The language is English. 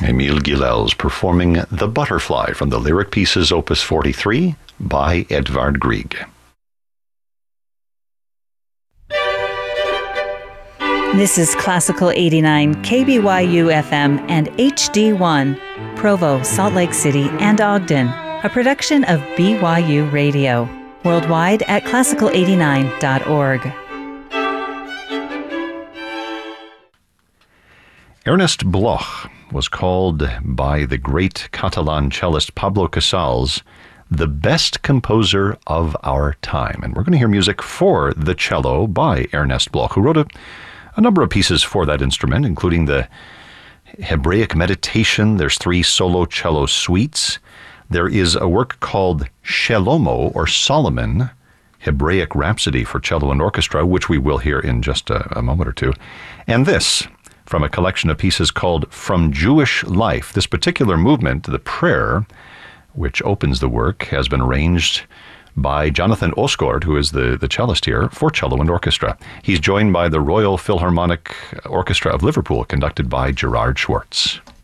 Emile Gilels performing The Butterfly from the lyric pieces Opus 43 by Edvard Grieg. This is Classical 89, KBYU FM and HD1, Provo, Salt Lake City, and Ogden, a production of BYU Radio, worldwide at classical89.org. Ernest Bloch was called by the great Catalan cellist Pablo Casals the best composer of our time. And we're going to hear music for the cello by Ernest Bloch, who wrote a number of pieces for that instrument, including the Hebraic Meditation. There's 3 solo cello suites. There is a work called Shelomo, or Solomon, Hebraic Rhapsody for cello and orchestra, which we will hear in just a moment or two. And this, from a collection of pieces called From Jewish Life. This particular movement, the prayer, which opens the work, has been arranged by Jonathan Osgård, who is the cellist here, for cello and orchestra. He's joined by the Royal Philharmonic Orchestra of Liverpool, conducted by Gerard Schwartz.